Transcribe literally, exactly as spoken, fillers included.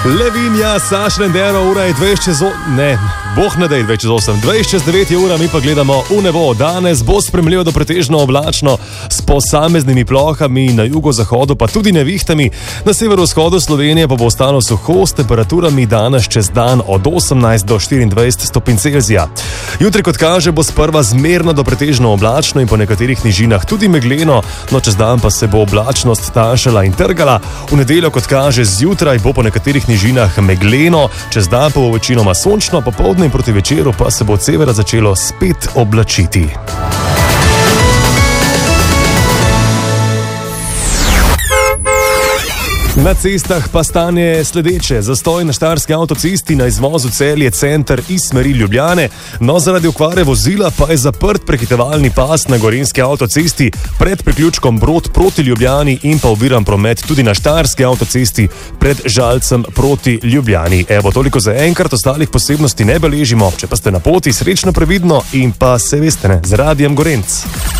Levinja, Saša Lendero, ura je dvajset čez osem, ne, boh ne dej dvajset čez osem, dvajset čez devet je ura, mi pa gledamo v nebo. Danes bo spremljivo do pretežno oblačno s posameznimi plohami, na jugozahodu pa tudi nevihtami. Na severovzhodu Slovenije pa bo ostalo suho s temperaturami danes čez dan od osemnajst do štiriindvajset stopinj Celzija. Jutri, kot kaže, bo sprva zmerno do pretežno oblačno in po nekaterih nižinah tudi megleno, no čez dan pa se bo oblačnost tanjšala in trgala. V nedeljo, kot kaže, zjutraj bo po nekaterih nižinah megleno, čez dan pa bo večinoma sončno, popoldne in proti večeru pa se bo od severa začelo spet oblačiti. Na cestah pa stanje sledeče. Zastoj na štajerski avtocesti na izvozu Celje center iz smeri Ljubljane, no zaradi okvare vozila pa je zaprt prehitevalni pas na gorenjski avtocesti pred priključkom Brod proti Ljubljani in pa oviran promet tudi na štajerski avtocesti pred Žalcem proti Ljubljani. Evo, toliko za enkrat, ostalih posebnosti ne beležimo, če pa ste na poti, srečno, previdno in pa se veste, ne, z Radijem Gorenc.